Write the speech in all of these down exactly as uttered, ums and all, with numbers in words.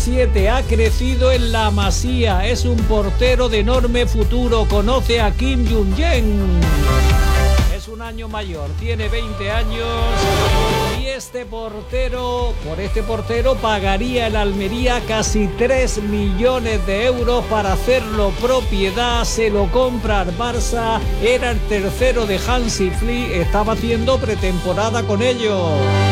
diecisiete, ha crecido en la Masía, es un portero de enorme futuro, conoce a Kim Jong-un. Es un año mayor, tiene veinte años y este portero, por este portero pagaría el Almería casi tres millones de euros para hacerlo propiedad, se lo compra al Barça, era el tercero de Hansi Flick, estaba haciendo pretemporada con ellos.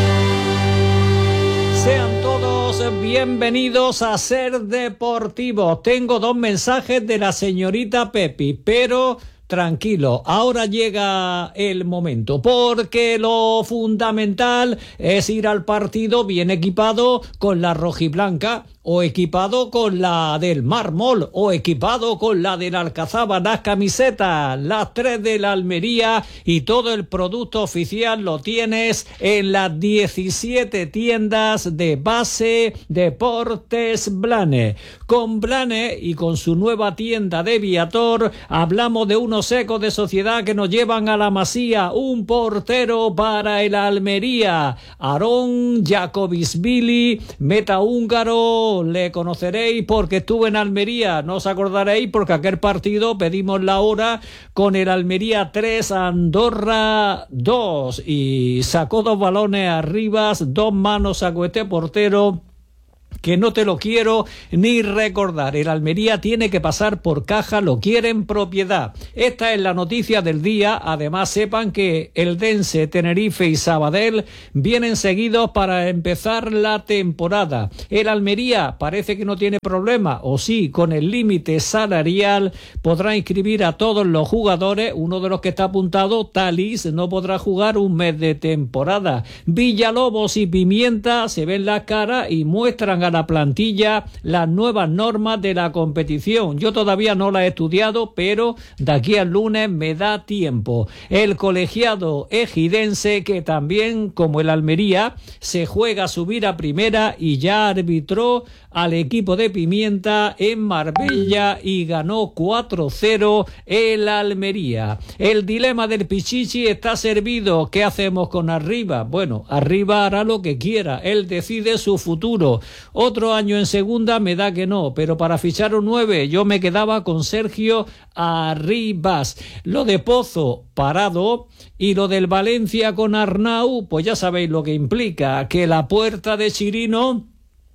Sean todos bienvenidos a Ser Deportivo. Tengo dos mensajes de la señorita Pepi, pero tranquilo, ahora llega el momento, porque lo fundamental es ir al partido bien equipado con la rojiblanca, o equipado con la del mármol, o equipado con la del Alcazaba, las camisetas, las tres de la Almería, y todo el producto oficial lo tienes en las diecisiete tiendas de Base Deportes Blanes. Con Blanes y con su nueva tienda de Viator, hablamos de unos ecos de sociedad que nos llevan a la Masía, un portero para el Almería, Aarón Jacobisvili, meta húngaro. Le conoceréis porque estuve en Almería, no os acordaréis porque aquel partido pedimos la hora con el Almería tres, Andorra dos, y sacó dos balones arriba, dos manos sacó este portero que no te lo quiero ni recordar. El Almería tiene que pasar por caja, lo quiere en propiedad. Esta es la noticia del día. Además, sepan que Eldense, Tenerife y Sabadell vienen seguidos para empezar la temporada. El Almería parece que no tiene problema, o sí, con el límite salarial podrá inscribir a todos los jugadores. Uno de los que está apuntado, Talis, no podrá jugar un mes de temporada. Villalobos y Pimienta se ven la cara y muestran a la plantilla las nuevas normas de la competición. Yo todavía no la he estudiado, pero de aquí al lunes me da tiempo. El colegiado ejidense, que también, como el Almería, se juega a subir a primera y ya arbitró al equipo de Pimienta en Marbella y ganó cuatro cero el Almería. El dilema del Pichichi está servido. ¿Qué hacemos con Arriba? Bueno, Arriba hará lo que quiera, él decide su futuro. Otro año en segunda me da que no, pero para fichar un nueve yo me quedaba con Sergio Arribas. Lo de Pozo parado y lo del Valencia con Arnau, pues ya sabéis lo que implica, que la puerta de Chirino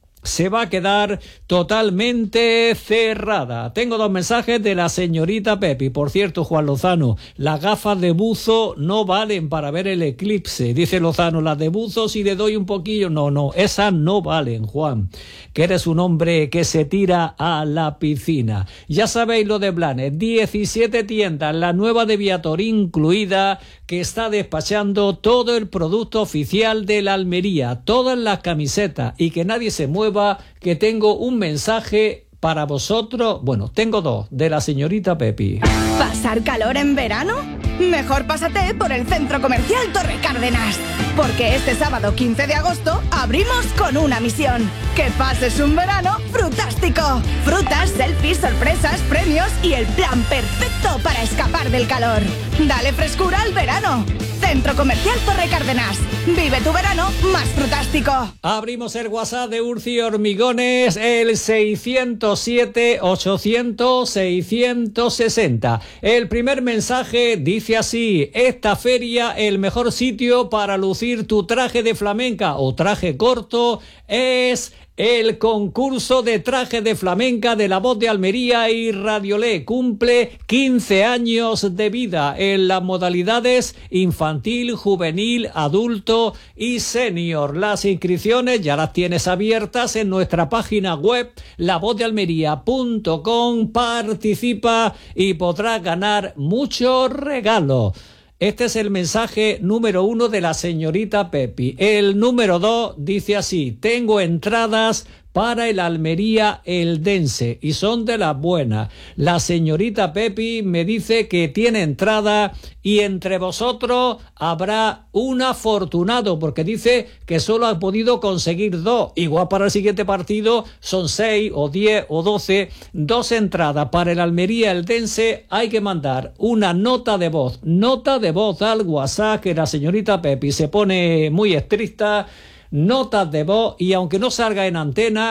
se va a quedar totalmente cerrada. Tengo dos mensajes de la señorita Pepi. Por cierto, Juan Lozano, las gafas de buzo no valen para ver el eclipse. Dice Lozano, las de buzo si le doy un poquillo. No, no, esas no valen, Juan, que eres un hombre que se tira a la piscina. Ya sabéis lo de Blanes, diecisiete tiendas, la nueva de Viator incluida, que está despachando todo el producto oficial de la Almería, todas las camisetas, y que nadie se mueva, que tengo un mensaje para vosotros. Bueno, tengo dos, de la señorita Pepi. ¿Pasar calor en verano? Mejor pásate por el Centro Comercial Torre Cárdenas, porque este sábado quince de agosto abrimos con una misión: que pases un verano frutástico. Frutas, selfies, sorpresas, premios y el plan perfecto para escapar del calor. Dale frescura al verano. Centro Comercial Torre Cárdenas. Vive tu verano más frutástico. Abrimos el WhatsApp de Urci Hormigones, el seiscientos siete, ochocientos, seiscientos sesenta. El primer mensaje dice así: esta feria, el mejor sitio para lucir tu traje de flamenca o traje corto es el concurso de traje de flamenca de La Voz de Almería y Radiolé. Cumple quince años de vida en las modalidades infantil, juvenil, adulto y senior. Las inscripciones ya las tienes abiertas en nuestra página web la voz de almería punto com. Participa y podrás ganar muchos regalos. Este es el mensaje número uno de la señorita Pepi. El número dos dice así: tengo entradas para el Almería Eldense y son de las buenas. La señorita Pepi me dice que tiene entrada y entre vosotros habrá un afortunado, porque dice que solo ha podido conseguir dos. Igual para el siguiente partido son seis o diez o doce. Dos entradas para el Almería Eldense. Hay que mandar una nota de voz, nota de voz al WhatsApp, que la señorita Pepi se pone muy estricta. Notas de voz, y aunque no salga en antena,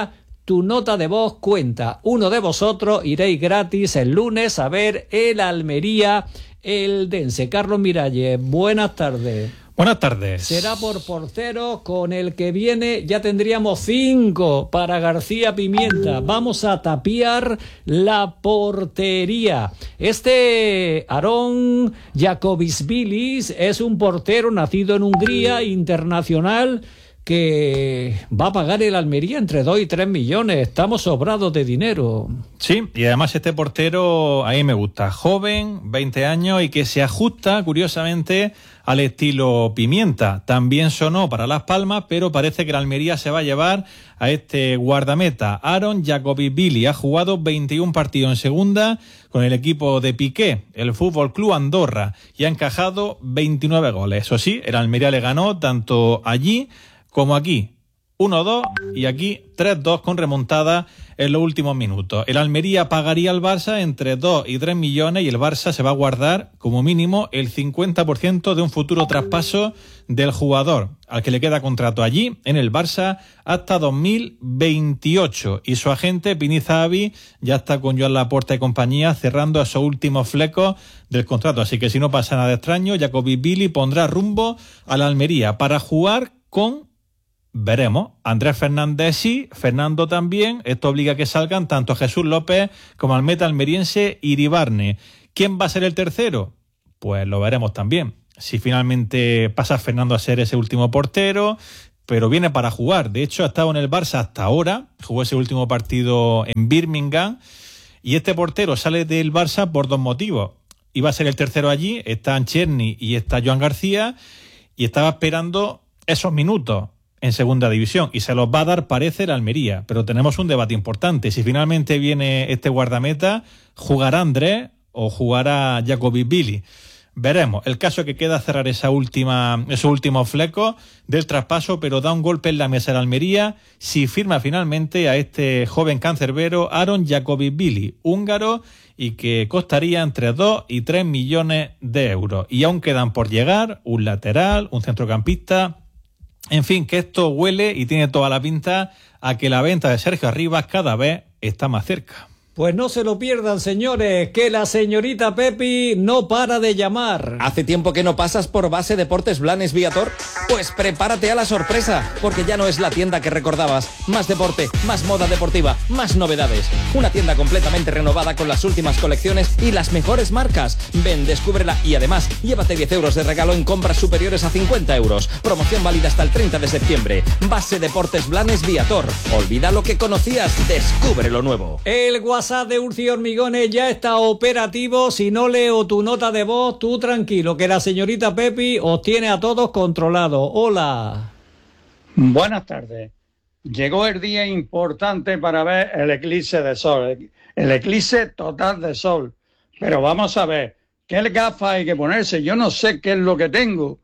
tu nota de voz cuenta. Uno de vosotros iréis gratis el lunes a ver el Almería Eldense. Carlos Miralles, buenas tardes. Buenas tardes. Será por portero, con el que viene ya tendríamos cinco para García Pimienta. Vamos a tapiar la portería. Este Aron Jakobisvilis es un portero nacido en Hungría, internacional, que va a pagar el Almería entre dos y tres millones. Estamos sobrados de dinero. Sí, y además este portero a mí me gusta. Joven, veinte años, y que se ajusta, curiosamente, al estilo Pimienta. También sonó para Las Palmas, pero parece que el Almería se va a llevar a este guardameta. Aron Jakobisvilis ha jugado veintiún partidos en segunda con el equipo de Piqué, el Fútbol Club Andorra, y ha encajado veintinueve goles. Eso sí, el Almería le ganó tanto allí como aquí, uno dos, y aquí tres dos con remontada en los últimos minutos. El Almería pagaría al Barça entre dos y tres millones y el Barça se va a guardar como mínimo el cincuenta por ciento de un futuro traspaso del jugador, al que le queda contrato allí en el Barça hasta dos mil veintiocho. Y su agente, Pini Zahavi, ya está con Joan Laporta y compañía cerrando esos últimos flecos del contrato. Así que si no pasa nada extraño, Jakobisvilis pondrá rumbo a la Almería para jugar con... Veremos. Andrés Fernández sí, Fernando también. Esto obliga a que salgan tanto a Jesús López como al meta almeriense Iribarne. ¿Quién va a ser el tercero? Pues lo veremos también. Si finalmente pasa Fernando a ser ese último portero, pero viene para jugar. De hecho, ha estado en el Barça hasta ahora. Jugó ese último partido en Birmingham. Y este portero sale del Barça por dos motivos. Iba a ser el tercero allí. Está Cherny y está Joan García. Y estaba esperando esos minutos en segunda división, y se los va a dar, parece, el Almería. Pero tenemos un debate importante. Si finalmente viene este guardameta, ¿jugará Andrés o jugará Jakobisvilis? Veremos. El caso es que queda cerrar esa última, esos últimos flecos del traspaso, pero da un golpe en la mesa el Almería si firma finalmente a este joven cancerbero Aron Jakobisvilis, húngaro, y que costaría entre dos y tres millones de euros. Y aún quedan por llegar un lateral, un centrocampista. En fin, que esto huele y tiene toda la pinta a que la venta de Sergio Arribas cada vez está más cerca. Pues no se lo pierdan, señores, que la señorita Pepi no para de llamar. ¿Hace tiempo que no pasas por Base Deportes Blanes Viator? Pues prepárate a la sorpresa, porque ya no es la tienda que recordabas. Más deporte, más moda deportiva, más novedades. Una tienda completamente renovada con las últimas colecciones y las mejores marcas. Ven, descúbrela y además llévate diez euros de regalo en compras superiores a cincuenta euros. Promoción válida hasta el treinta de septiembre. Base Deportes Blanes Viator. Olvida lo que conocías, descubre lo nuevo. El WhatsApp de Urci Hormigones ya está operativo. Si no leo tu nota de voz, tú tranquilo, que la señorita Pepi os tiene a todos controlados. Hola. Buenas tardes. Llegó el día importante para ver el eclipse de sol, el eclipse total de sol. Pero vamos a ver, ¿qué gafas hay que ponerse? Yo no sé qué es lo que tengo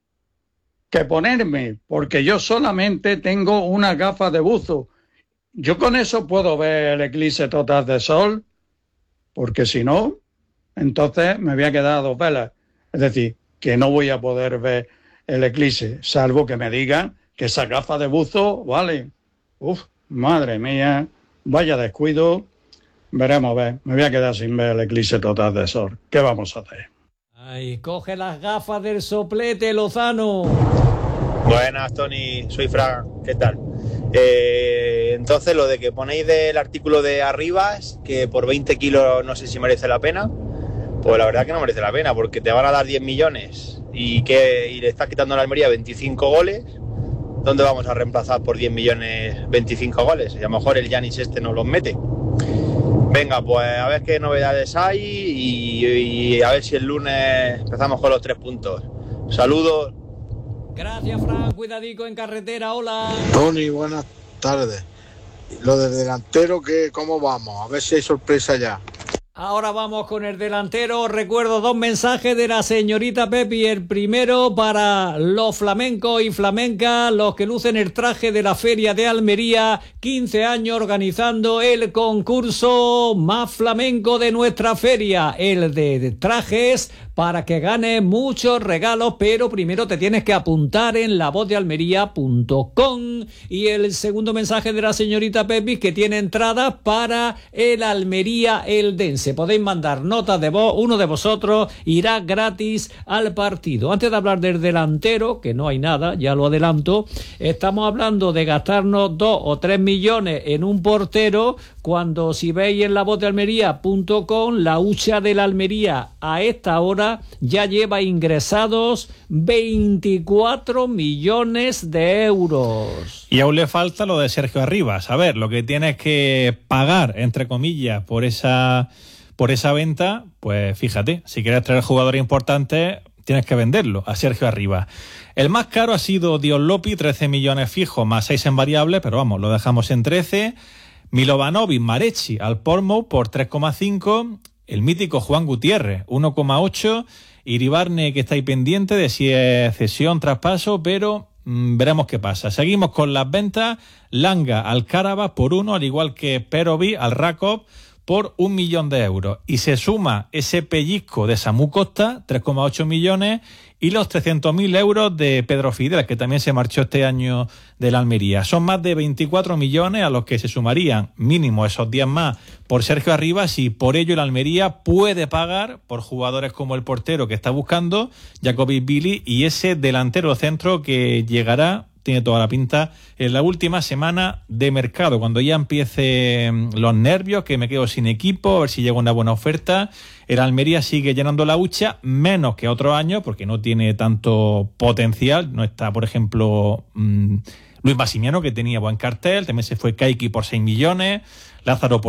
que ponerme, porque yo solamente tengo una gafa de buzo. ¿Yo con eso puedo ver el eclipse total de sol? Porque si no, entonces me voy a quedar a dos velas. Es decir, que no voy a poder ver el eclipse, salvo que me digan que esa gafa de buzo vale. Uf, madre mía, vaya descuido. Veremos, a ver, me voy a quedar sin ver el eclipse total de sol. ¿Qué vamos a hacer? Ay, coge las gafas del soplete, Lozano. Buenas, Tony, soy Fran, ¿qué tal? Eh, entonces, lo de que ponéis del artículo de Arribas, que por veinte kilos no sé si merece la pena, pues la verdad que no merece la pena, porque te van a dar diez millones y, que, y le estás quitando a la Almería veinticinco goles. ¿Dónde vamos a reemplazar por diez millones veinticinco goles? Y a lo mejor el Yanis este no los mete. Venga, pues a ver qué novedades hay y, y a ver si el lunes empezamos con los tres puntos. Saludos. Gracias, Fran. Cuidadico en carretera. Hola. Tony, buenas tardes. Lo del delantero, ¿qué, ¿cómo vamos? A ver si hay sorpresa ya. Ahora vamos con el delantero. Recuerdo dos mensajes de la señorita Pepi. El primero para los flamencos y flamencas, los que lucen el traje de la Feria de Almería, quince años organizando el concurso más flamenco de nuestra feria, el de trajes, para que ganes muchos regalos, pero primero te tienes que apuntar en la voz de almería punto com. Y el segundo mensaje de la señorita Pepi, que tiene entradas para el Almería Eldense. Podéis mandar notas de voz, uno de vosotros irá gratis al partido. Antes de hablar del delantero, que no hay nada, ya lo adelanto, estamos hablando de gastarnos dos o tres millones en un portero, cuando si veis en la voz de almería punto com, la hucha de la Almería a esta hora ya lleva ingresados veinticuatro millones de euros. Y aún le falta lo de Sergio Arribas. A ver, lo que tienes que pagar, entre comillas, por esa, por esa venta, pues fíjate, si quieres traer jugadores importantes, tienes que venderlo a Sergio Arribas. El más caro ha sido Dios Lopi, trece millones fijos más seis en variables, pero vamos, lo dejamos en trece. Milovanovic Marechi al Portsmouth por tres coma cinco. El mítico Juan Gutiérrez, uno coma ocho. Iribarne, que está ahí pendiente de si es cesión, traspaso, pero mmm, veremos qué pasa. Seguimos con las ventas. Langa al Karabakh por uno, al igual que Perovi al Rakov por un millón de euros. Y se suma ese pellizco de Samu Costa, tres coma ocho millones, y los trescientos mil euros de Pedro Fidel, que también se marchó este año de la Almería. Son más de veinticuatro millones a los que se sumarían mínimo esos diez más por Sergio Arribas, y por ello la Almería puede pagar por jugadores como el portero que está buscando, Jacobi Billy, y ese delantero centro que llegará, tiene toda la pinta, en la última semana de mercado, cuando ya empiecen los nervios, que me quedo sin equipo, a ver si llega una buena oferta. El Almería sigue llenando la hucha, menos que otros años, porque no tiene tanto potencial. No está, por ejemplo, mmm, Luis Massimiano, que tenía buen cartel, también se fue Kaiki por seis millones, Lázaro por